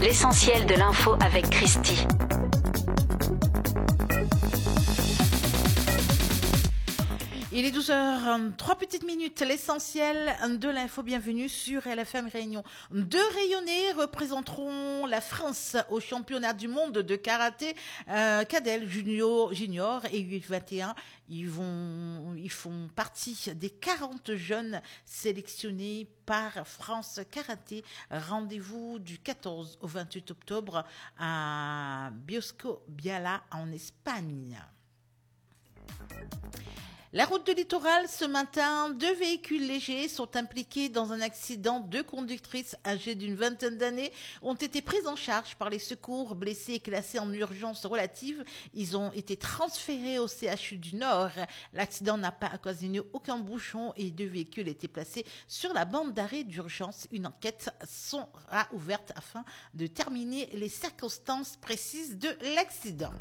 L'essentiel de l'info avec Christy. Il est 12h, 3 petites minutes, l'essentiel de l'info. Bienvenue sur LFM Réunion. Deux rayonnés représenteront la France au championnat du monde de karaté cadet junior et U21. Ils font partie des 40 jeunes sélectionnés par France Karaté. Rendez-vous du 14 au 28 octobre à Biosco Biala en Espagne. La route de littoral, ce matin, 2 véhicules légers sont impliqués dans un accident. 2 conductrices âgées d'une vingtaine d'années ont été prises en charge par les secours, blessées et classées en urgence relative. Ils ont été transférés au CHU du Nord. L'accident n'a pas occasionné aucun bouchon et 2 véhicules étaient placés sur la bande d'arrêt d'urgence. Une enquête sera ouverte afin de terminer les circonstances précises de l'accident.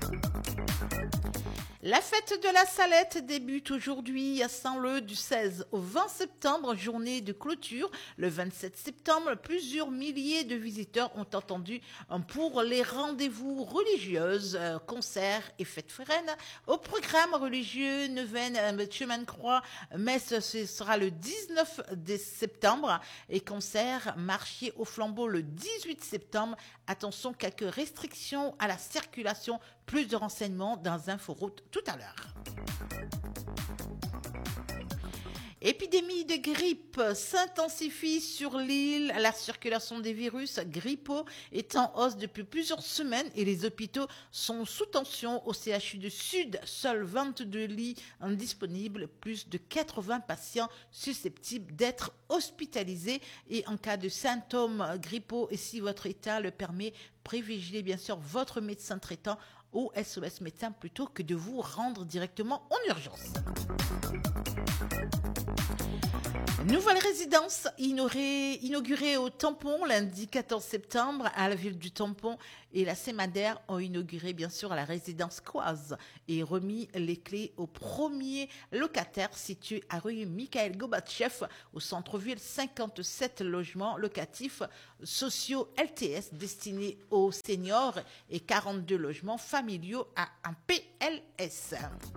La fête de la Salette débute aujourd'hui à Saint-Leu du 16 au 20 septembre, journée de clôture. Le 27 septembre, plusieurs milliers de visiteurs ont attendu pour les rendez-vous religieuses, concerts et fêtes foraines. Au programme religieux, neuvaine, chemin de croix, messe, ce sera le 19 septembre et concert, marché au flambeau le 18 septembre. Attention, quelques restrictions à la circulation. Plus de renseignements dans Inforoute tout à l'heure. Épidémie de grippe s'intensifie sur l'île. La circulation des virus Grippo est en hausse depuis plusieurs semaines et les hôpitaux sont sous tension. Au CHU du Sud, seuls 22 lits disponibles, plus de 80 patients susceptibles d'être hospitalisés. Et en cas de symptômes Grippo, et si votre état le permet, privilégiez bien sûr votre médecin traitant au SOS médecin plutôt que de vous rendre directement en urgence. Nouvelle résidence inaugurée au Tampon lundi 14 septembre à la ville du Tampon et la Sémadaire ont inauguré bien sûr la résidence Coise et remis les clés au premier locataire situé à rue Mikhail Gorbatchev au centre-ville. 57 logements locatifs sociaux LTS destinés aux seniors et 42 logements familiaux à un PLS.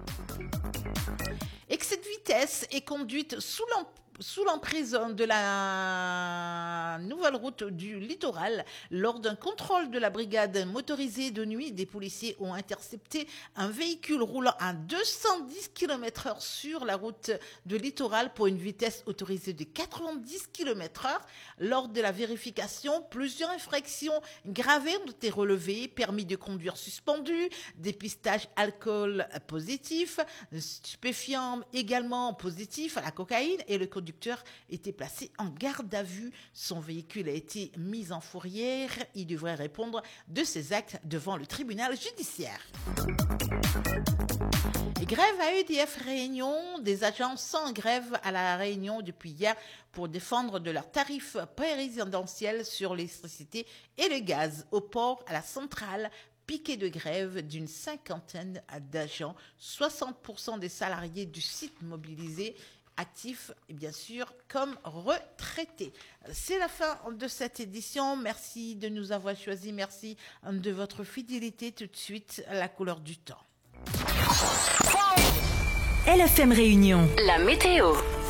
Excès de vitesse et conduite sous l'emprise de la nouvelle route du littoral. Lors d'un contrôle de la brigade motorisée de nuit, des policiers ont intercepté un véhicule roulant à 210 km/h sur la route de littoral pour une vitesse autorisée de 90 km/h. Lors de la vérification, plusieurs infractions gravées ont été relevées. Permis de conduire suspendu, dépistage alcool positif, stupéfiants également positif à la cocaïne et le conducteur était placé en garde à vue. Son véhicule a été mis en fourrière. Il devrait répondre de ses actes devant le tribunal judiciaire. Grève à EDF Réunion. Des agents sont en grève à la Réunion depuis hier pour défendre de leurs tarifs présidentiels sur l'électricité et le gaz. Au port, à la centrale, piquet de grève d'une 50aine d'agents, 60% des salariés du site mobilisés, actifs et bien sûr comme retraités. C'est la fin de cette édition. Merci de nous avoir choisis. Merci de votre fidélité. Tout de suite, la couleur du temps. LFM Réunion. La météo.